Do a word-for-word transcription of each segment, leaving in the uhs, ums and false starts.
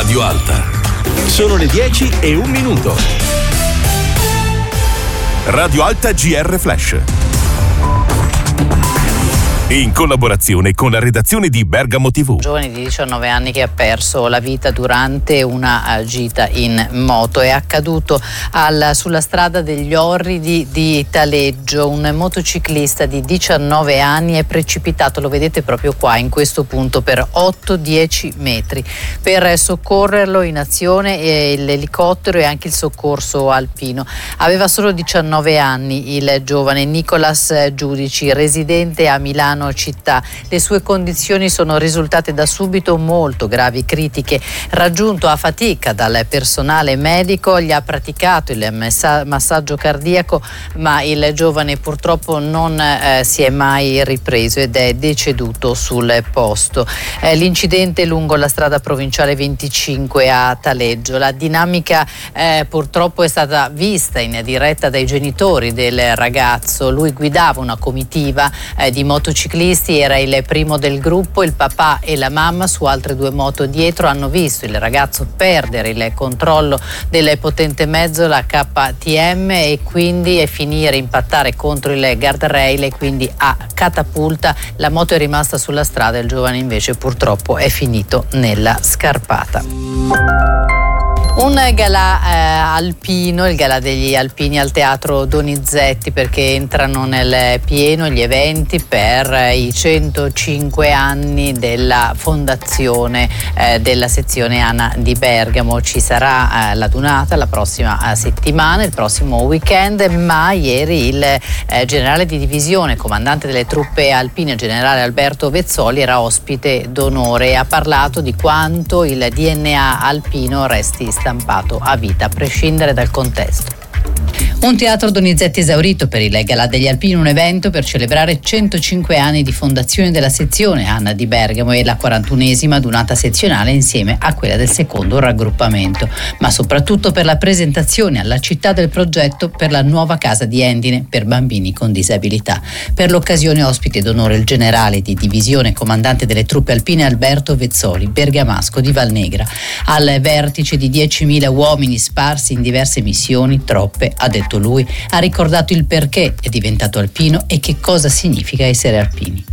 Radio Alta. Sono le dieci e un minuto. Radio Alta G R Flash. In collaborazione con la redazione di Bergamo tivù. Un giovane di diciannove anni che ha perso la vita durante una gita in moto. È accaduto al, sulla strada degli Orridi di Taleggio. Un motociclista di diciannove anni è precipitato, lo vedete proprio qua, in questo punto, per otto dieci metri. Per soccorrerlo in azione eh, l'elicottero e anche il soccorso alpino. Aveva solo diciannove anni il giovane Nicolas Giudici, residente a Milano città. Le sue condizioni sono risultate da subito molto gravi, critiche. Raggiunto a fatica dal personale medico, gli ha praticato il messa- massaggio cardiaco, ma il giovane purtroppo non eh, si è mai ripreso ed è deceduto sul posto. Eh, l'incidente lungo la strada provinciale venticinque a Taleggio. La dinamica eh, purtroppo è stata vista in diretta dai genitori del ragazzo. Lui guidava una comitiva eh, di motociclisti, era il primo del gruppo. Il papà e la mamma su altre due moto dietro hanno visto il ragazzo perdere il controllo del potente mezzo, la K T M, e quindi finire, impattare contro il guardrail, e quindi a catapulta la moto è rimasta sulla strada, il giovane invece purtroppo è finito nella scarpata. Un galà eh, alpino, il galà degli alpini al Teatro Donizetti, perché entrano nel pieno gli eventi per i centocinque anni della fondazione eh, della sezione ANA di Bergamo. Ci sarà eh, la dunata la prossima eh, settimana, il prossimo weekend, ma ieri il eh, generale di divisione, comandante delle truppe alpine, generale Alberto Vezzoli, era ospite d'onore e ha parlato di quanto il D N A alpino resti stampato a vita, a prescindere dal contesto. Un Teatro Donizetti esaurito per il Galà degli Alpini, un evento per celebrare centocinque anni di fondazione della sezione ANA di Bergamo e la quarantunesima dunata sezionale insieme a quella del secondo raggruppamento, ma soprattutto per la presentazione alla città del progetto per la nuova casa di Endine per bambini con disabilità. Per l'occasione ospite d'onore il generale di divisione comandante delle truppe alpine Alberto Vezzoli, bergamasco di Valnegra. Al vertice di diecimila uomini sparsi in diverse missioni, troppe, ha detto lui, ha ricordato il perché è diventato alpino e che cosa significa essere alpini.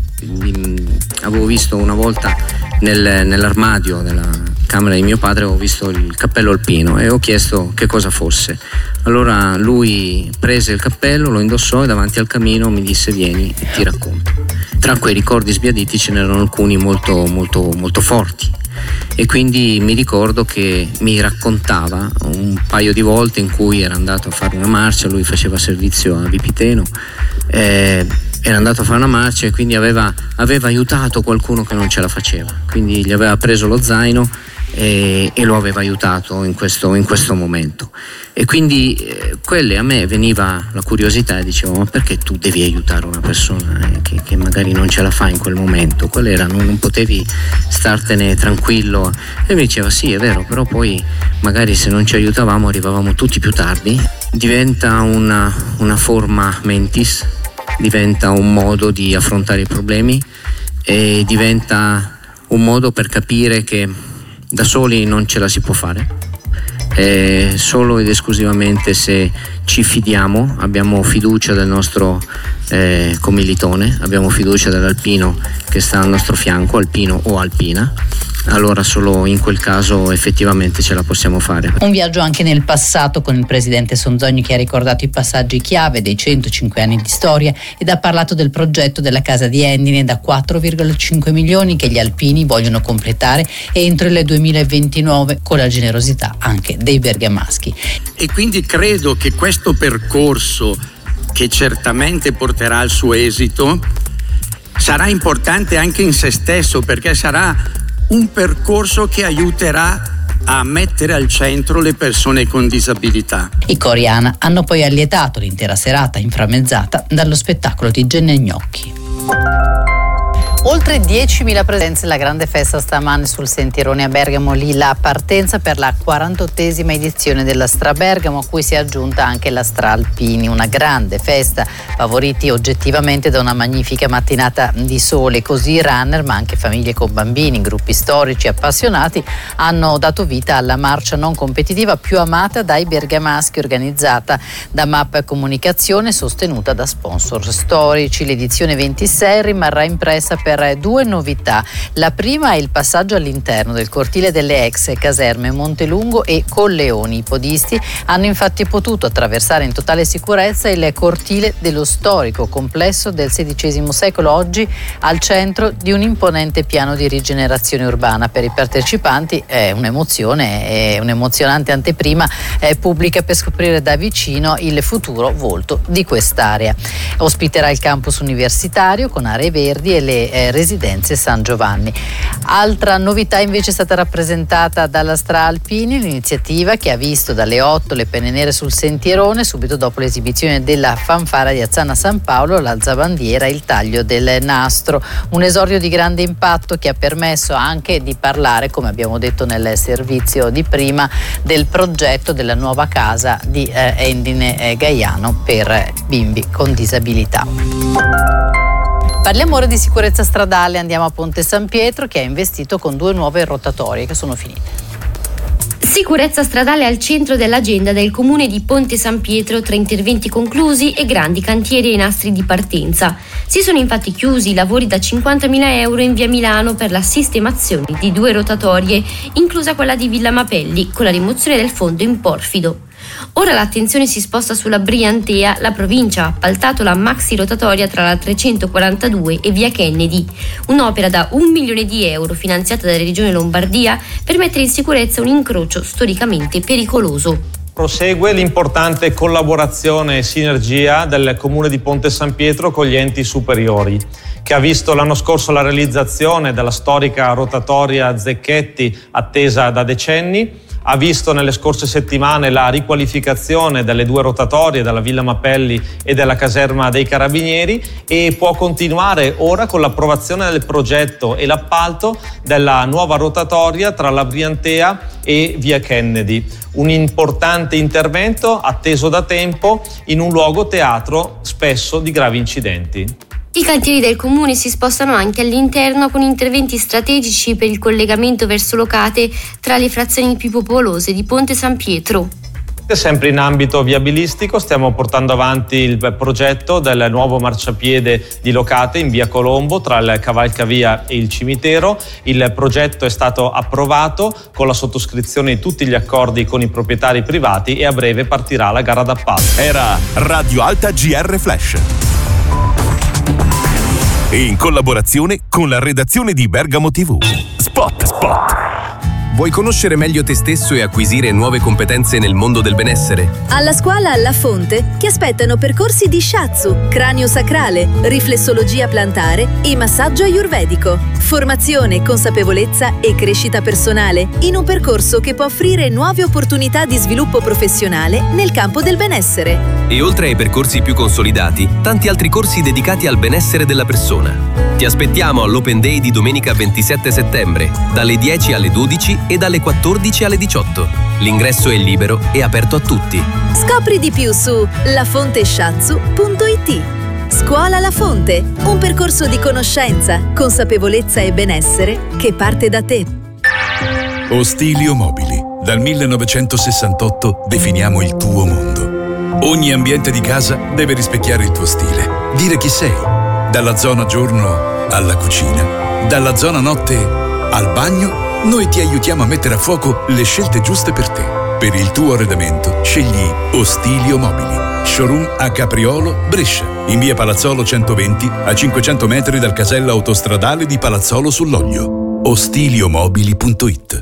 Avevo visto una volta nel, nell'armadio della camera di mio padre, avevo visto il cappello alpino e ho chiesto che cosa fosse. Allora lui prese il cappello, lo indossò e davanti al camino mi disse: vieni e ti racconto. Tra quei ricordi sbiaditi ce n'erano alcuni molto molto molto forti. E quindi mi ricordo che mi raccontava un paio di volte in cui era andato a fare una marcia, lui faceva servizio a Vipiteno, eh, era andato a fare una marcia e quindi aveva, aveva aiutato qualcuno che non ce la faceva, quindi gli aveva preso lo zaino e, e lo aveva aiutato in questo, in questo momento. E quindi eh, quelle a me veniva la curiosità e dicevo: ma perché tu devi aiutare una persona eh, che, che magari non ce la fa in quel momento? Qual era? Non, non potevi startene tranquillo? E mi diceva: sì, è vero, però poi magari se non ci aiutavamo arrivavamo tutti più tardi. Diventa una, una forma mentis, diventa un modo di affrontare i problemi e diventa un modo per capire che da soli non ce la si può fare. Eh, solo ed esclusivamente se ci fidiamo, abbiamo fiducia del nostro eh, commilitone, abbiamo fiducia dell'alpino che sta al nostro fianco, alpino o alpina, allora solo in quel caso effettivamente ce la possiamo fare. Un viaggio anche nel passato con il presidente Sonzogni, che ha ricordato i passaggi chiave dei centocinque anni di storia ed ha parlato del progetto della casa di Endine da quattro virgola cinque milioni che gli alpini vogliono completare entro il duemilaventinove, con la generosità anche dei bergamaschi. E quindi credo che questo percorso, che certamente porterà al suo esito, sarà importante anche in se stesso, perché sarà un percorso che aiuterà a mettere al centro le persone con disabilità. I cori ANA hanno poi allietato l'intera serata inframmezzata dallo spettacolo di Genne Gnocchi. Oltre diecimila presenze alla grande festa stamane sul Sentierone a Bergamo, lì la partenza per la quarantottesima edizione della Stra Bergamo, a cui si è aggiunta anche la Stra Alpini, una grande festa, favoriti oggettivamente da una magnifica mattinata di sole. Così i runner, ma anche famiglie con bambini, gruppi storici appassionati, hanno dato vita alla marcia non competitiva più amata dai bergamaschi, organizzata da Map Comunicazione, sostenuta da sponsor storici. L'edizione ventisei rimarrà impressa per due novità. La prima è il passaggio all'interno del cortile delle ex caserme Montelungo e Colleoni. I podisti hanno infatti potuto attraversare in totale sicurezza il cortile dello storico complesso del sedicesimo secolo, oggi al centro di un imponente piano di rigenerazione urbana. Per i partecipanti è un'emozione, è un'emozionante anteprima è pubblica per scoprire da vicino il futuro volto di quest'area. Ospiterà il campus universitario con aree verdi e le eh, residenze San Giovanni. Altra novità invece è stata rappresentata dalla Stra Alpini, l'iniziativa che ha visto dalle otto le penne nere sul sentierone, subito dopo l'esibizione della fanfara di Azzana San Paolo, l'alzabandiera e il taglio del nastro. Un esordio di grande impatto che ha permesso anche di parlare, come abbiamo detto nel servizio di prima, del progetto della nuova casa di eh, Endine eh, Gaiano per bimbi con disabilità. Parliamo ora di sicurezza stradale, andiamo a Ponte San Pietro, che ha investito con due nuove rotatorie che sono finite. Sicurezza stradale al centro dell'agenda del comune di Ponte San Pietro, tra interventi conclusi e grandi cantieri ai nastri di partenza. Si sono infatti chiusi i lavori da cinquantamila euro in via Milano per la sistemazione di due rotatorie, inclusa quella di Villa Mapelli, con la rimozione del fondo in porfido. Ora l'attenzione si sposta sulla Briantea. La provincia ha appaltato la maxi rotatoria tra la trecentoquarantadue e via Kennedy, un'opera da un milione di euro finanziata dalla Regione Lombardia per mettere in sicurezza un incrocio storicamente pericoloso. Prosegue l'importante collaborazione e sinergia del Comune di Ponte San Pietro con gli enti superiori, che ha visto l'anno scorso la realizzazione della storica rotatoria Zecchetti, attesa da decenni. Ha visto nelle scorse settimane la riqualificazione delle due rotatorie della Villa Mapelli e della caserma dei Carabinieri e può continuare ora con l'approvazione del progetto e l'appalto della nuova rotatoria tra la Briantea e via Kennedy. Un importante intervento atteso da tempo in un luogo teatro spesso di gravi incidenti. I cantieri del comune si spostano anche all'interno con interventi strategici per il collegamento verso Locate tra le frazioni più popolose di Ponte San Pietro. Sempre in ambito viabilistico stiamo portando avanti il progetto del nuovo marciapiede di Locate in via Colombo tra il cavalcavia e il cimitero. Il progetto è stato approvato con la sottoscrizione di tutti gli accordi con i proprietari privati e a breve partirà la gara d'appalto. Era Radio Alta G R Flash. In collaborazione con la redazione di Bergamo tivù. Spot, spot. Vuoi conoscere meglio te stesso e acquisire nuove competenze nel mondo del benessere? Alla scuola La Fonte ti aspettano percorsi di shiatsu, cranio sacrale, riflessologia plantare e massaggio ayurvedico. Formazione, consapevolezza e crescita personale in un percorso che può offrire nuove opportunità di sviluppo professionale nel campo del benessere. E oltre ai percorsi più consolidati, tanti altri corsi dedicati al benessere della persona. Ti aspettiamo all'Open Day di domenica ventisette settembre, dalle dieci alle dodici e dalle quattordici alle diciotto. L'ingresso è libero e aperto a tutti. Scopri di più su lafonteshatsu punto it. Scuola La Fonte, un percorso di conoscenza, consapevolezza e benessere che parte da te. Ostilio Mobili. Dal millenovecentosessantotto definiamo il tuo mondo. Ogni ambiente di casa deve rispecchiare il tuo stile, dire chi sei. Dalla zona giorno alla cucina, dalla zona notte al bagno, noi ti aiutiamo a mettere a fuoco le scelte giuste per te. Per il tuo arredamento scegli Ostilio Mobili. Showroom a Capriolo, Brescia, in via Palazzolo centoventi, a cinquecento metri dal casello autostradale di Palazzolo sull'Oglio. ostilio-mobili punto it.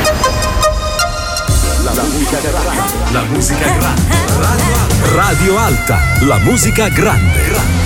La musica grande. La musica grande. Radio Alta. La musica grande.